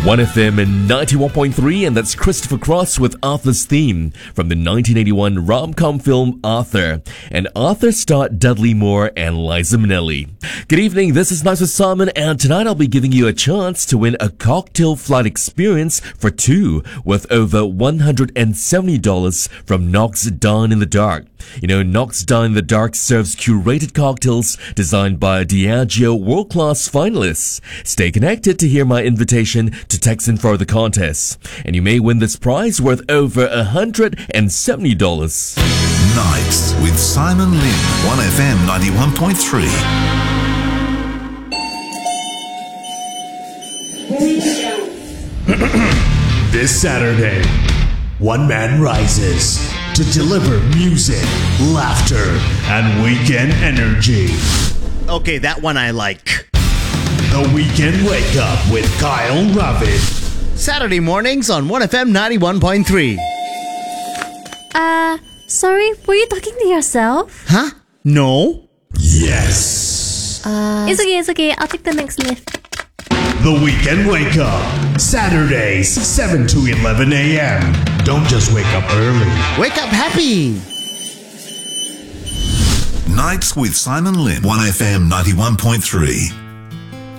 1FM and 91.3, and that's Christopher Cross with Arthur's theme from the 1981 rom-com film Arthur. And Arthur starred Dudley Moore and Liza Minnelli. Good evening, this is Nice with Simon, and tonight I'll be giving you a chance to win a cocktail flight experience for two worth over $170 from Knox Dine in the Dark. You know, Knox Dine in the Dark serves curated cocktails designed by Diageo world-class finalists. Stay connected to hear my invitation to text in for the contest, and you may win this prize worth over $170. Nights with Simon Lin, 1FM 91.3. This Saturday, one man rises to deliver music, laughter, and weekend energy. Okay, that one I like. The Weekend Wake Up with Kyle Ravid. Saturday mornings on 1FM 91.3. Sorry, were you talking to yourself? Huh? No? Yes. It's okay, I'll take the next lift. The Weekend Wake Up. Saturdays, 7 to 11 a.m. Don't just wake up early. Wake up happy. Nights with Simon Lin, 1FM 91.3.